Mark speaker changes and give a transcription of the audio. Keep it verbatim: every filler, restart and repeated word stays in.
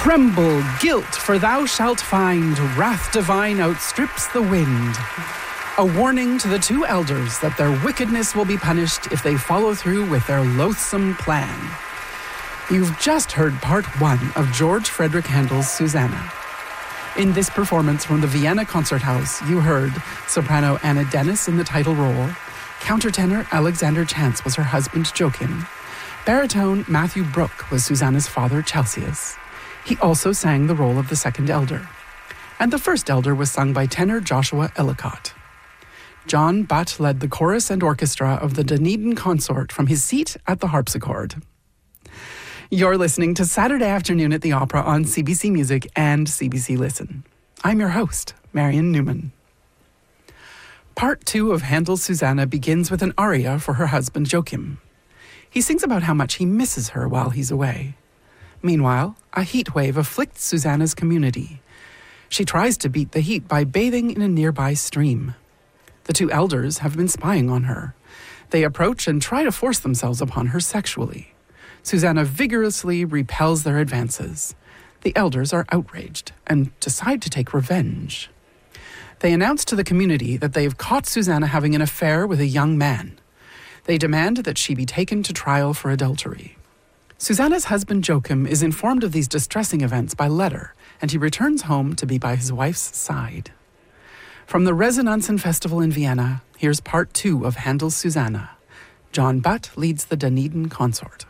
Speaker 1: Tremble, guilt, for thou shalt find wrath divine outstrips the wind. A warning to the two elders that their wickedness will be punished if they follow through with their loathsome plan. You've just heard part one of George Frederick Handel's Susanna. In this performance from the Vienna Concert House, you heard soprano Anna Dennis in the title role, countertenor Alexander Chance was her husband Joachim, baritone Matthew Brooke was Susanna's father Chelcias. He also sang the role of the second elder. And the first elder was sung by tenor Joshua Ellicott. John Butt led the chorus and orchestra of the Dunedin Consort from his seat at the harpsichord. You're listening to Saturday Afternoon at the Opera on C B C Music and C B C Listen. I'm your host, Marion Newman. Part two of Handel's Susanna begins with an aria for her husband Joachim. He sings about how much he misses her while he's away. Meanwhile, a heat wave afflicts Susanna's community. She tries to beat the heat by bathing in a nearby stream. The two elders have been spying on her. They approach and try to force themselves upon her sexually. Susanna vigorously repels their advances. The elders are outraged and decide to take revenge. They announce to the community that they have caught Susanna having an affair with a young man. They demand that she be taken to trial for adultery. Susanna's husband Joachim is informed of these distressing events by letter, and he returns home to be by his wife's side. From the Resonanzen Festival in Vienna, here's part two of Handel's Susanna. John Butt leads the Dunedin Consort.